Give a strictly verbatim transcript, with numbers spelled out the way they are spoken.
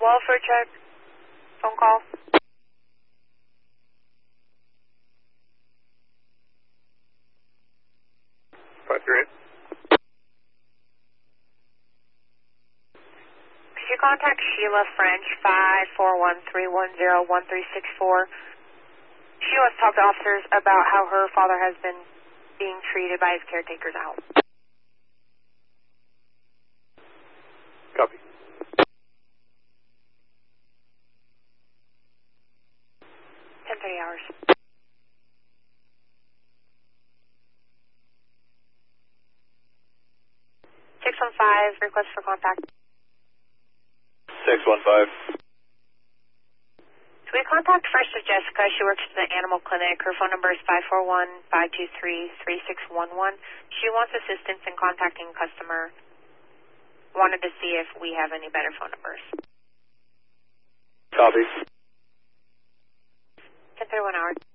welfare check. Phone call. five three eight. Could you contact Sheila French, five four one three one zero one three six four? She wants to talk to officers about how her father has been being treated by his caretakers at home. Copy. ten thirty hours. six one five, request for contact. six one five. So we contact Fresh to Jessica. She works at the animal clinic. Her phone number is five four one, five two three, three six one one. She wants assistance in contacting a customer. Wanted to see if we have any better phone numbers. Copy. ten thirty-one hours.